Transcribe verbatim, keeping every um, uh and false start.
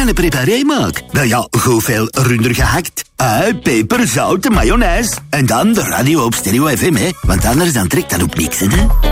een preparé maak? Nou ja, goed veel runder gehakt. Ui, peper, zout, mayonaise. En dan de radio op Stereo F M, hè. Want anders dan trekt dat ook niks, hè.